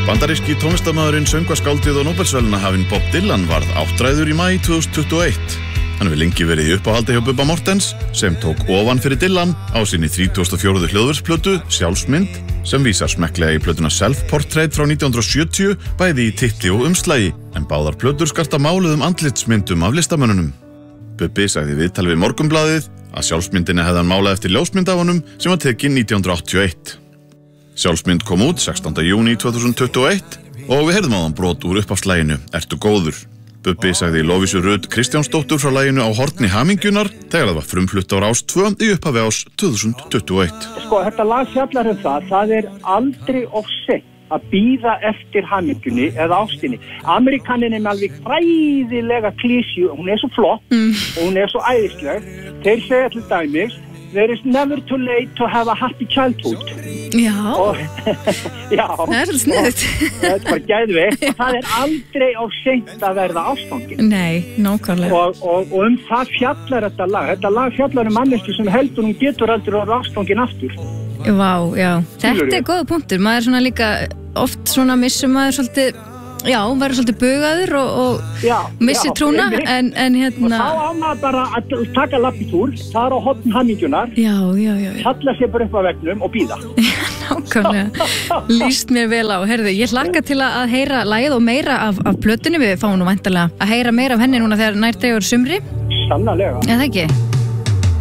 Bandaríski tónlistarmaðurinn, söngvaskáldið og Nóbelsverðlaunahafinn Bob Dylan varð áttræður í maí 2021. Hann hefur lengi verið í uppáhaldi hjá Bubba Morthens sem tók ofan fyrir Dylan á sinni 34. hljóðversplötu Sjálfsmynd sem vísar smekklega í plötuna Self-Portrait frá 1970 bæði í titli og umslagi en báðar plötur skarta máluðum andlitsmyndum af listamönnunum. Bubbi sagði í viðtali við Morgunblaðið að sjálfsmyndinni hefði hann málað eftir ljósmynd af honum sem var tekin 1981. Sjálfsmynd kom út 16. júní 2021 og við heyrðum á hann brot úr uppáhaldslæginu Ertu góður. Bubbi sagði Lovísu Rut Kristjánsdóttur frá læginu Á horni hamingjunar þegar það var frumflutt á Rás 2 í upphafi ás 2021. Þetta lag fjallar það aldrei of seint að bíða eftir hamingjunni eða ástinni. Amerikanin alveg fræðilega klísju, hún svo flott og hún svo æðisleg. Þeir segja til dæmis There is never too late to have a happy childhood. Já. Já. Það svolítið sniðugt. Það bara geðveikt. Það aldrei of seint að verða ástfangin. Nei, nákvæmlega. Og það fjallar þetta lag. Þetta lag fjallar manneskju sem heldur hún getur aldrei orðið ástfangin aftur. Vá, já. Þetta góða punktur. Maður svona líka oft svona missum maður svolítið verður svolítið bugaður og missi trúna en hérna og þá á maður bara að taka lappitúr það á horn hamingjunar halla sér bara upp á veggnum og bíða. Nákvæmlega, líst mér vel á. Herðu, ég hlakka til að heyra lagið og meira af plötunni. Við fáum nú væntanlega að heyra meira af henni núna þegar nær dregur sumri. Sannarlega. Það ekki?